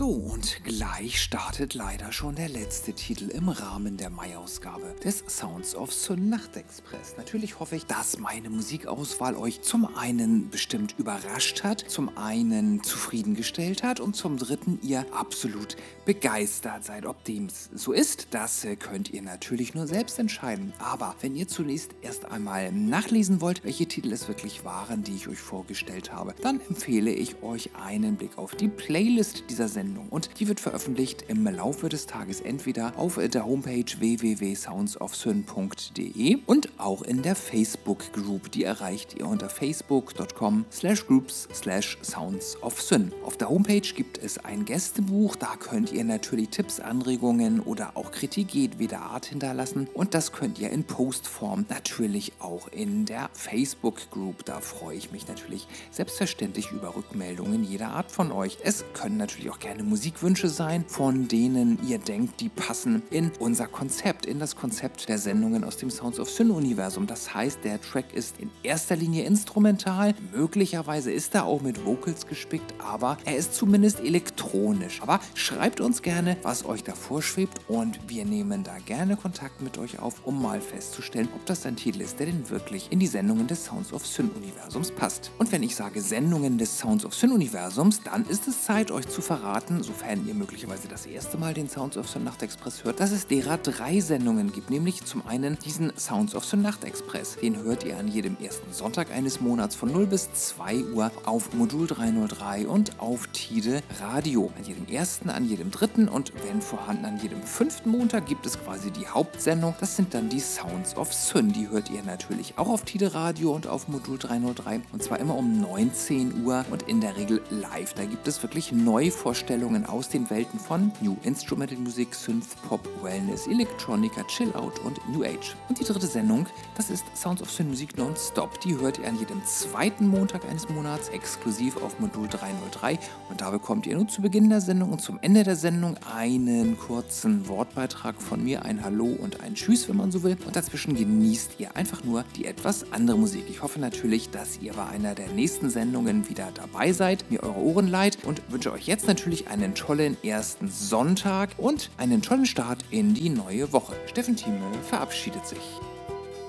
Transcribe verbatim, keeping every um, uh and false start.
So, und gleich startet leider schon der letzte Titel im Rahmen der Mai-Ausgabe des Sounds of Sun Nachtexpress. Natürlich hoffe ich, dass meine Musikauswahl euch zum einen bestimmt überrascht hat, zum einen zufriedengestellt hat und zum dritten ihr absolut begeistert seid. Ob dem so ist, das könnt ihr natürlich nur selbst entscheiden. Aber wenn ihr zunächst erst einmal nachlesen wollt, welche Titel es wirklich waren, die ich euch vorgestellt habe, dann empfehle ich euch einen Blick auf die Playlist dieser Sendung. Und die wird veröffentlicht im Laufe des Tages entweder auf der Homepage w w w punkt sounds of sun punkt d e und auch in der Facebook Group. Die erreicht ihr unter facebook punkt com slash groups slash sounds of sun. Auf der Homepage gibt es ein Gästebuch, da könnt ihr natürlich Tipps, Anregungen oder auch Kritik jedweder Art hinterlassen und das könnt ihr in Postform natürlich auch in der Facebook Group. Da freue ich mich natürlich selbstverständlich über Rückmeldungen jeder Art von euch. Es können natürlich auch gerne Musikwünsche sein, von denen ihr denkt, die passen in unser Konzept, in das Konzept der Sendungen aus dem Sounds of Sun Universum. Das heißt, der Track ist in erster Linie instrumental, möglicherweise ist er auch mit Vocals gespickt, aber er ist zumindest elektronisch. Aber schreibt uns gerne, was euch da vorschwebt und wir nehmen da gerne Kontakt mit euch auf, um mal festzustellen, ob das ein Titel ist, der denn wirklich in die Sendungen des Sounds of Sun Universums passt. Und wenn ich sage Sendungen des Sounds of Sun Universums, dann ist es Zeit, euch zu verraten, sofern ihr möglicherweise das erste Mal den Sounds of Sun Nachtexpress hört, dass es derer drei Sendungen gibt, nämlich zum einen diesen Sounds of Sun Nachtexpress. Den hört ihr an jedem ersten Sonntag eines Monats von null bis zwei Uhr auf Modul dreihundertdrei und auf Tide Radio. An jedem ersten, an jedem dritten und wenn vorhanden an jedem fünften Montag gibt es quasi die Hauptsendung. Das sind dann die Sounds of Sun. Die hört ihr natürlich auch auf Tide Radio und auf Modul dreihundertdrei und zwar immer um neunzehn Uhr und in der Regel live. Da gibt es wirklich Neuvorstellungen aus den Welten von New Instrumental Musik, Synth, Pop, Wellness, Electronica, Chill Out und New Age. Und die dritte Sendung, das ist Sounds of Sun Musik Non-Stop. Die hört ihr an jedem zweiten Montag eines Monats exklusiv auf Modul dreihundertdrei und da bekommt ihr nur zu Beginn der Sendung und zum Ende der Sendung einen kurzen Wortbeitrag von mir, ein Hallo und ein Tschüss, wenn man so will. Und dazwischen genießt ihr einfach nur die etwas andere Musik. Ich hoffe natürlich, dass ihr bei einer der nächsten Sendungen wieder dabei seid, mir eure Ohren leiht und wünsche euch jetzt natürlich einen tollen ersten Sonntag und einen tollen Start in die neue Woche. Steffen Thieme verabschiedet sich.